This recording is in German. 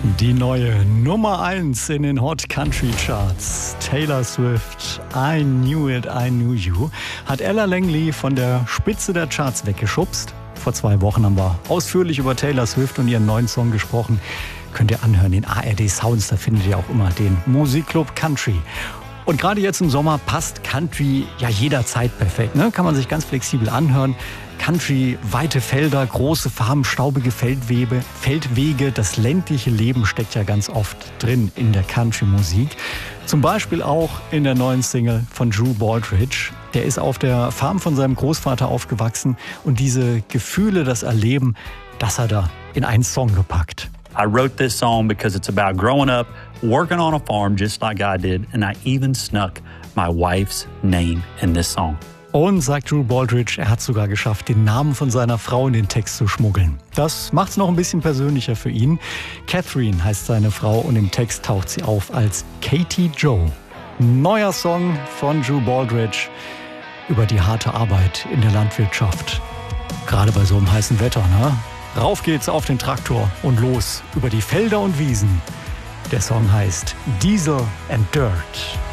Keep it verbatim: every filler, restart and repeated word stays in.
Die neue Nummer eins in den Hot Country Charts. Taylor Swift, I Knew It, I Knew You, hat Ella Langley von der Spitze der Charts weggeschubst. Vor zwei Wochen haben wir ausführlich über Taylor Swift und ihren neuen Song gesprochen. Könnt ihr anhören, den A R D Sounds, da findet ihr auch immer den Musikclub Country. Und gerade jetzt im Sommer passt Country ja jederzeit perfekt, ne? Kann man sich ganz flexibel anhören. Country, weite Felder, große Farben, staubige Feldwege, Feldwege. Das ländliche Leben steckt ja ganz oft drin in der Country-Musik. Zum Beispiel auch in der neuen Single von Drew Baldridge. Der ist auf der Farm von seinem Großvater aufgewachsen und diese Gefühle, das Erleben, das hat er in einen Song gepackt. I wrote this song because it's about growing up, working on a farm just like I did, and I even snuck my wife's name in this song. Und sagt Drew Baldridge, er hat sogar geschafft, den Namen von seiner Frau in den Text zu schmuggeln. Das macht es noch ein bisschen persönlicher für ihn. Catherine heißt seine Frau und im Text taucht sie auf als Katie Joe. Neuer Song von Drew Baldridge über die harte Arbeit in der Landwirtschaft. Gerade bei so einem heißen Wetter, ne? Rauf geht's auf den Traktor und los über die Felder und Wiesen. Der Song heißt Diesel and Dirt.